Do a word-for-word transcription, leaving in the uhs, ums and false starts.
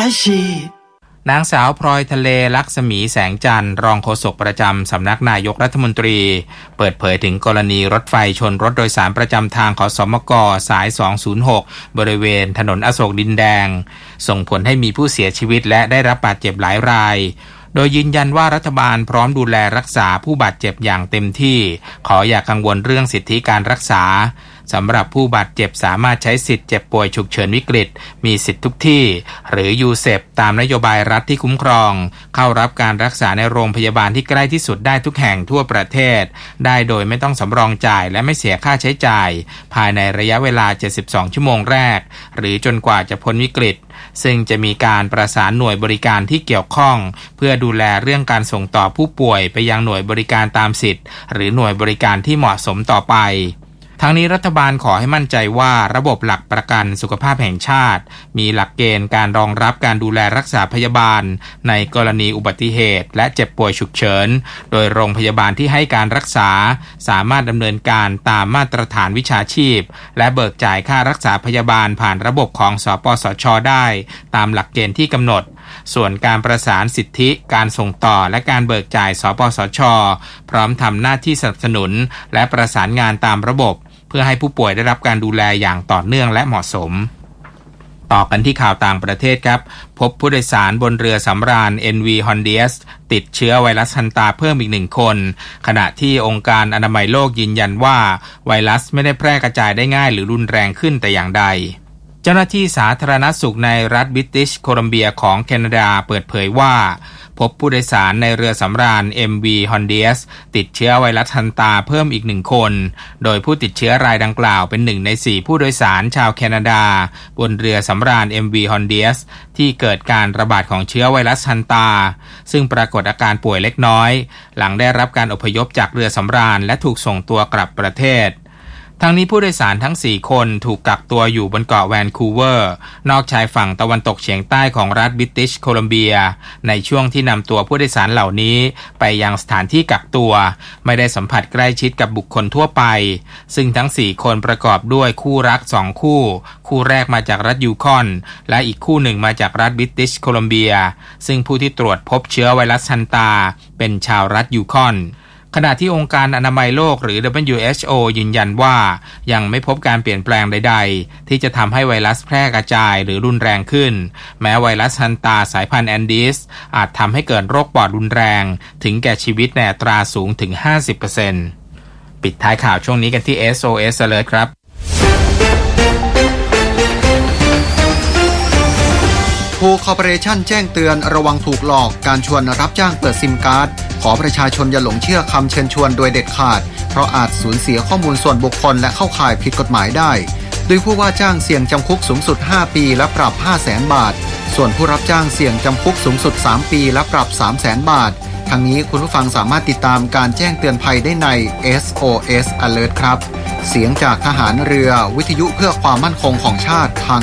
นางสาวพลอยทะเลลักษมีแสงจันทร์รองโฆษกประจำสำนักนายกรัฐมนตรีเปิดเผยถึงกรณีรถไฟชนรถโดยสารประจำทางขสมกสายสองศูนย์หกบริเวณถนนอโศกดินแดงส่งผลให้มีผู้เสียชีวิตและได้รับบาดเจ็บหลายรายโดยยืนยันว่ารัฐบาลพร้อมดูแลรักษาผู้บาดเจ็บอย่างเต็มที่ขออย่ากังวลเรื่องสิทธิการรักษาสำหรับผู้บาดเจ็บสามารถใช้สิทธิ์เจ็บป่วยฉุกเฉินวิกฤตมีสิทธิทุกที่หรือ ยู เซป ตามนโยบายรัฐที่คุ้มครองเข้ารับการรักษาในโรงพยาบาลที่ใกล้ที่สุดได้ทุกแห่งทั่วประเทศได้โดยไม่ต้องสำรองจ่ายและไม่เสียค่าใช้จ่ายภายในระยะเวลาเจ็ดสิบสองชั่วโมงแรกหรือจนกว่าจะพ้นวิกฤตซึ่งจะมีการประสานหน่วยบริการที่เกี่ยวข้องเพื่อดูแลเรื่องการส่งต่อผู้ป่วยไปยังหน่วยบริการตามสิทธิ์หรือหน่วยบริการที่เหมาะสมต่อไปทั้งนี้รัฐบาลขอให้มั่นใจว่าระบบหลักประกันสุขภาพแห่งชาติมีหลักเกณฑ์การรองรับการดูแลรักษาพยาบาลในกรณีอุบัติเหตุและเจ็บป่วยฉุกเฉินโดยโรงพยาบาลที่ให้การรักษาสามารถดำเนินการตามมาตรฐานวิชาชีพและเบิกจ่ายค่ารักษาพยาบาลผ่านระบบของสปสช.ได้ตามหลักเกณฑ์ที่กำหนดส่วนการประสานสิทธิการส่งต่อและการเบิกจ่ายสปสช.พร้อมทำหน้าที่สนับสนุนและประสานงานตามระบบเพื่อให้ผู้ป่วยได้รับการดูแลอย่างต่อเนื่องและเหมาะสมต่อกันที่ข่าวต่างประเทศครับพบผู้โดยสารบนเรือสำราญ เอ็น วี Hondias ติดเชื้อไวรัสฮันตาเพิ่มอีกหนึ่งคนขณะที่องค์การอนามัยโลกยืนยันว่าไวรัสไม่ได้แพร่กระจายได้ง่ายหรือรุนแรงขึ้นแต่อย่างใดเจ้าหน้าที่สาธารณสุขในรัฐบริติชโคลัมเบียของแคนาดาเปิดเผยว่าพบผู้โดยสารในเรือสำราญ เอ็ม วี Hondias ติดเชื้อไวรัสฮันตาเพิ่มอีกหนึ่งคนโดยผู้ติดเชื้อรายดังกล่าวเป็นหนึ่งในสี่ผู้โดยสารชาวแคนาดาบนเรือสำราญ เอ็ม วี Hondias ที่เกิดการระบาดของเชื้อไวรัสฮันตาซึ่งปรากฏอาการป่วยเล็กน้อยหลังได้รับการอพยพจากเรือสำราญและถูกส่งตัวกลับประเทศทั้งนี้ผู้โดยสารทั้งสี่คนถูกกักตัวอยู่บนเกาะแวนคูเวอร์นอกชายฝั่งตะวันตกเฉียงใต้ของรัฐบริติชโคลัมเบียในช่วงที่นำตัวผู้โดยสารเหล่านี้ไปยังสถานที่กักตัวไม่ได้สัมผัสใกล้ชิดกับบุคคลทั่วไปซึ่งทั้งสี่คนประกอบด้วยคู่รักสองคู่คู่แรกมาจากรัฐยูคอนและอีกคู่หนึ่งมาจากรัฐบริติชโคลัมเบียซึ่งผู้ที่ตรวจพบเชื้อไวรัสฮันตาเป็นชาวรัฐยูคอนขณะที่องค์การอนามัยโลกหรือ ดับเบิลยู เอช โอ ยืนยันว่ายังไม่พบการเปลี่ยนแปลงใดๆที่จะทำให้ไวรัสแพร่กระจายหรือรุนแรงขึ้นแม้ไวรัสฮันตาสายพันธุ์แอนดีสอาจทำให้เกิดโรคปอดรุนแรงถึงแก่ชีวิตในอัตราสูงถึง ห้าสิบเปอร์เซ็นต์ ปิดท้ายข่าวช่วงนี้กันที่ เอส โอ เอส Alert ครับทูคอร์ปอเรชั่นแจ้งเตือนระวังถูกหลอกการชวนรับจ้างเปิดซิมการ์ดขอประชาชนอย่าหลงเชื่อคำเชิญชวนโดยเด็ดขาดเพราะอาจสูญเสียข้อมูลส่วนบุคคลและเข้าข่ายผิดกฎหมายได้โดยผู้ว่าจ้างเสี่ยงจำคุกสูงสุดห้าปีและปรับ ห้าแสนบาทส่วนผู้รับจ้างเสี่ยงจำคุกสูงสุดสามปีและปรับ สามแสนบาททั้งนี้คุณผู้ฟังสามารถติดตามการแจ้งเตือนภัยได้ใน เอส โอ เอส Alert ครับเสียงจากทหารเรือวิทยุเพื่อความมั่นคงของชาติทาง